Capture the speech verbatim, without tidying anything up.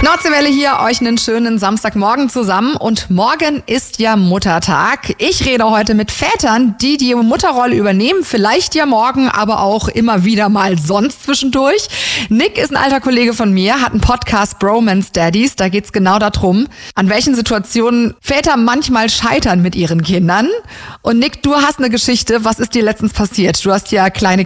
Nordseewelle hier, euch einen schönen Samstagmorgen zusammen und morgen ist ja Muttertag. Ich rede heute mit Vätern, die die Mutterrolle übernehmen, vielleicht ja morgen, aber auch immer wieder mal sonst zwischendurch. Nick ist ein alter Kollege von mir, hat einen Podcast Bromance Daddies, da geht's genau darum, an welchen Situationen Väter manchmal scheitern mit ihren Kindern. Und Nick, du hast eine Geschichte, was ist dir letztens passiert? Du hast ja kleine